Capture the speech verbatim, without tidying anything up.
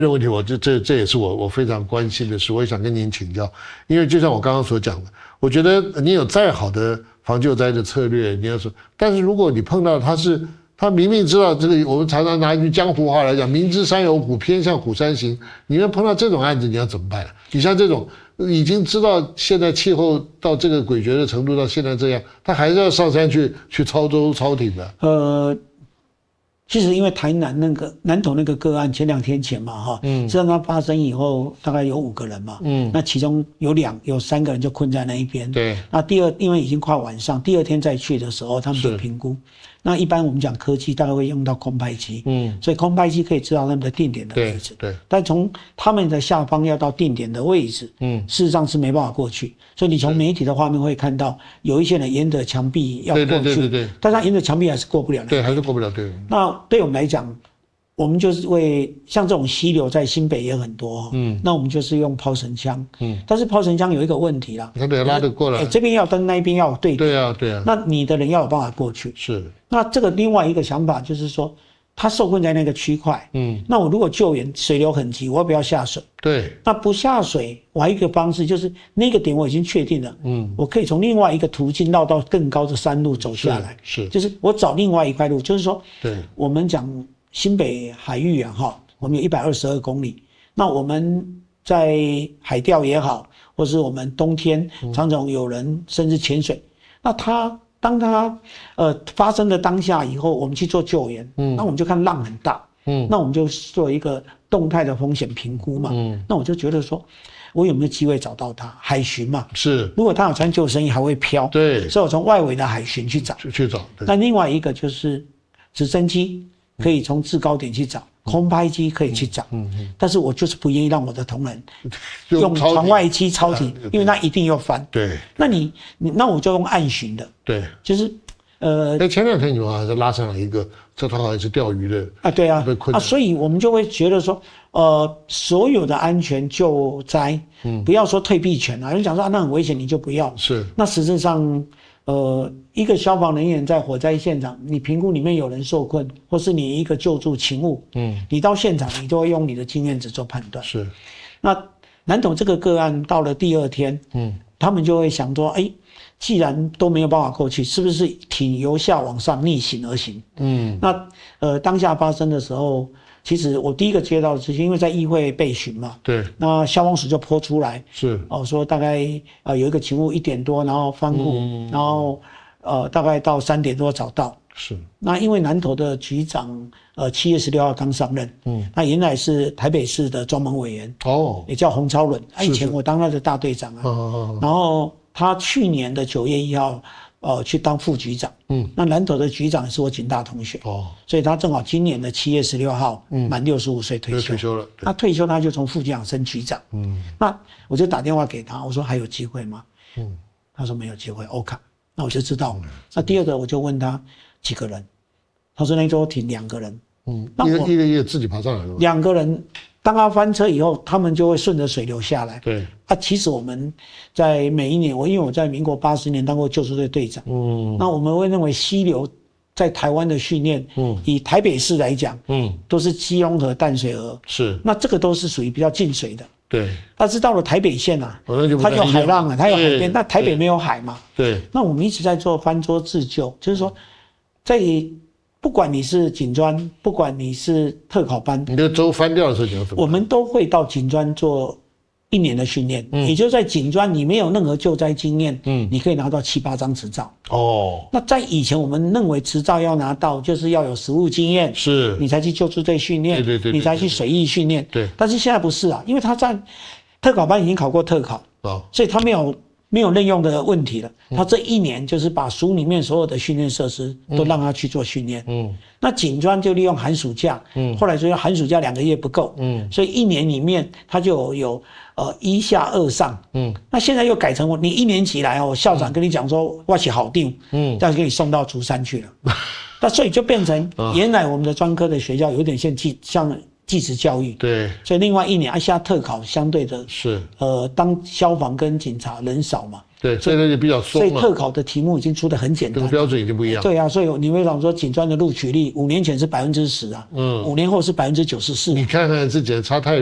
这个问题我这这这也是我我非常关心的事，我也想跟您请教，因为就像我刚刚所讲的，我觉得你有再好的防救灾的策略，你要说，但是如果你碰到他是他明明知道这个，我们常常拿一句江湖话来讲，明知山有虎，偏向虎山行。你要碰到这种案子，你要怎么办？你像这种已经知道现在气候到这个诡谲的程度，到现在这样，他还是要上山去去操舟操艇的。 呃。其实因为台南那个南投那个个案，前两天前嘛，哈，嗯，知道它发生以后，大概有五个人嘛，嗯，那其中有两有三个人就困在那一边， 对， 那第二因为已经快晚上，第二天再去的时候，他们就评估，那一般我们讲科技大概会用到空拍机，嗯，所以空拍机可以知道他们的定点的位置， 对，对， 但从他们的下方要到定点的位置，嗯，事实上是没办法过去，所以你从媒体的画面会看到有一些人沿着墙壁要过去，对对对对对，但他沿着墙壁还是过不了， 对，还是过不了，对， 那。对我们来讲，我们就是为像这种溪流在新北也很多，嗯，那我们就是用抛绳枪，嗯，但是抛绳枪有一个问题啦， 它得拉得过来， 欸、这边要灯，那一边要对， 对啊，对啊， 那你的人要有办法过去， 是。 那这个另外一个想法就是说，他受困在那个区块，嗯，那我如果救援水流很急，我要不要下水？ 对， 那不下水，我还有一个方式就是那个点我已经确定了，嗯，我可以从另外一个途径绕到更高的山路走下来， 是，是就是我找另外一块路，就是说， 对， 我们讲新北海域啊，哈，我们有一百二十二公里，那我们在海钓也好，或是我们冬天常常有人甚至潜水，那他当他呃发生的当下以后，我们去做救援，嗯，那我们就看浪很大，嗯，那我们就做一个动态的风险评估嘛，嗯，那我就觉得说，我有没有机会找到他？海巡嘛， 是， 如果他有穿救生衣还会飘， 对， 所以我从外围的海巡去找， 去去找。 那另外一个就是直升机可以从制高点去找。空拍机可以去找，嗯嗯，但是我就是不愿意让我的同仁用船外机超艇，因为那一定要翻。对，那你你那我就用岸巡的，对，就是呃， 哎，前两天你们还是拉上来一个，这他好像是钓鱼的啊，对啊，啊，所以我们就会觉得说，呃，所有的安全救灾，嗯，不要说退避权啊，有人讲说啊那很危险，你就不要，是，那实质上。呃，一个消防人员在火灾现场，你评估里面有人受困，或是你一个救助勤务，嗯，你到现场，你都会用你的经验值做判断。是，那南投这个个案到了第二天，嗯，他们就会想说，哎，既然都没有办法过去，是不是艇由下往上逆行而行？嗯，那呃当下发生的时候。其实我第一个接到的事情，因为在议会备询嘛，对，那消防署就泼出来，是哦，说大概呃有一个勤务一点多，然后翻覆，嗯、然后呃大概到三点多找到，是。那因为南投的局长呃七月十六号刚上任，嗯，那原来是台北市的专门委员，哦，也叫洪超伦，他以前我当他的大队长啊，哦、然后他去年的九月一号。呃，去当副局长，嗯，那南投的局长是我警大同学，哦，所以他正好今年的七月十六号，嗯，满六十五岁退休，退休了，他退休他就从副局长升局长，嗯，那我就打电话给他，我说还有机会吗？嗯，他说没有机会 ，OK， 那我就知道，嗯、那第二个我就问他几个人，他说那周挺两个人，嗯，那一个一个一个自己爬上来了， 两个人。当他翻车以后，他们就会顺着水流下来。对，啊，其实我们在每一年，我因为我在民国八十年当过救助队队长，嗯，那我们会认为溪流在台湾的训练，嗯，以台北市来讲，嗯，都是基隆河、淡水河，是，那这个都是属于比较近水的。对，但是到了台北县啊，它有海浪啊，它有海边，但台北没有海嘛。对，那我们一直在做翻桌自救，就是说，在不管你是警专，不管你是特考班， 你的舟翻掉的时候你要怎么？ 我们都会到警专做一年的训练，嗯，也就是在警专你没有任何救灾经验，嗯，你可以拿到七八张执照。哦，那在以前我们认为执照要拿到就是要有实务经验，是，你才去救助队训练，对对 对, 对，你才去水域训练，对。但是现在不是啊，因为他在特考班已经考过特考，哦，所以他没有。没有任用的问题了，他这一年就是把书里面所有的训练设施都让他去做训练。嗯，那警专就利用寒暑假，嗯，后来就寒暑假两个月不够，嗯，所以一年里面他就有有呃一下二上，嗯，那现在又改成我你一年级来哦，校长跟你讲说我是好定，嗯，要给你送到竹山去了，那所以就变成原来我们的专科的学校有点像技像。 技职教育， 对， 所以另外一年啊，现在特考相对的是呃，当消防跟警察人少嘛， 对，所以那就比较松了。所以特考的题目已经出得很简单， 这个标准已经不一样。 对啊，所以你会想说，警专的录取率五年前是百分之十啊， 嗯， 五年后是百分之九十四。 你看看这简直差太